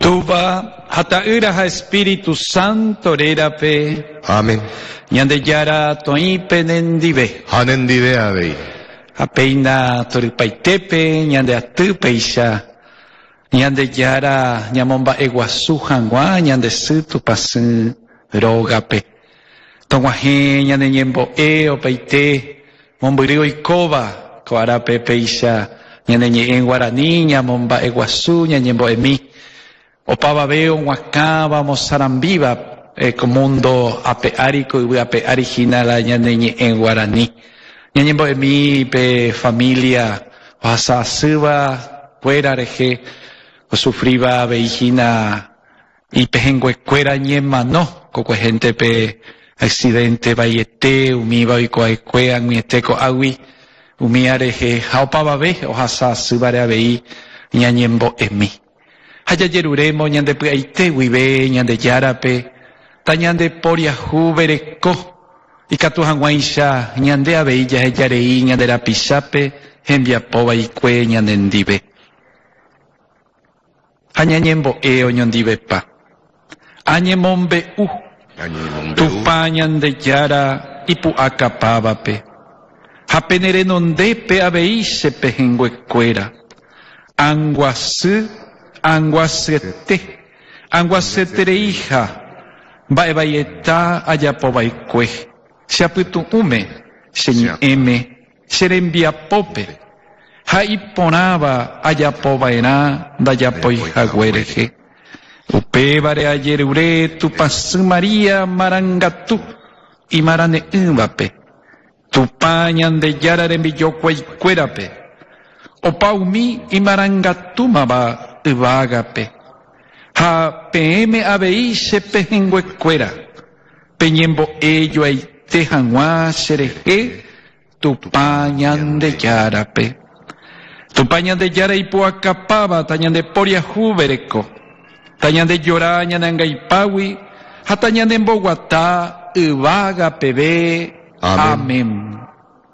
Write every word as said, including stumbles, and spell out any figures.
Tuba hataira ha Espíritu Santo rerape. Amén. Ñande yara toipe nendive. Hanendive avei. Apeina toripaitepe ñande atupe isha. Ñande yara ñamomba eguasu hangwa ñande situ pasu rogape. Tonguaje ñande ñembo e opaite momburio ikoba koarape peisha ñande ñe en guaraní ñamomba eguasu ñamomba emi. Opaba veo huacaba mozarambiba eh, mundo apeárico y ape original ñande en guaraní. Ñañembo emi pe familia wasa suba fuera reje o sufriba veijina y pejenguecuera ñema no coco gente pe accidente bayete umiba y coecuean mieteco agui umia reje haopaba ve o hasa suba re abei ñañembo emi. Haya yeruremo ñande puaite wibe ñande yarape ta ñande poria jubereko y katuhanguaisha ñande abeilla yarei ñande rapisape hembiapoba ikue ñande ndive añañembo eo ñondivepa añemombe u tupa ñande yara ipu'akapávape hapenerenondepe abeísepe henguekuéra anguasy anguasete anguasetereija mba'evaieta ajapovaikue cheapytu'ũme cheñe'ẽme cherembiapópe ha iporãva ajapova'erã ndajapoihaguérehe upévare ajerure tupãsy Maria marangatu imarane'ỹvape tupa ñande jára rembijokuaikuérape opa umi imarangatúmava yvágape ha peẽme avei chepehenguekuéra peñembo'e joaite hag̃ua cherehe tupa ñande járape tupa ñande jára ipu'akapáva ta ñande poriahúvereko ta ñande jora ñanangaipágui ha ta ñande mboguata yvága peve. Amén.